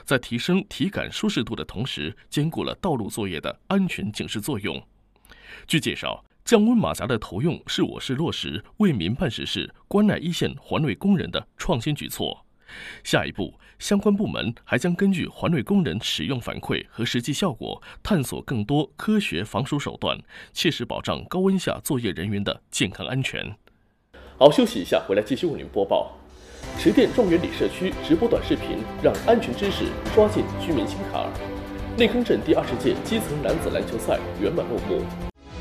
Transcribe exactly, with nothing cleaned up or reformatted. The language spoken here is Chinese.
在提升体感舒适度的同时，兼顾了道路作业的安全警示作用。据介绍，降温马甲的投用是我市落实为民办实事、关爱一线环卫工人的创新举措。下一步，相关部门还将根据环卫工人使用反馈和实际效果，探索更多科学防暑手段，切实保障高温下作业人员的健康安全。好，休息一下，回来继续为您播报。池店状元里社区直播短视频，让安全知识抓进居民心坎儿。内坑镇第二十届基层男子篮球赛圆满落幕。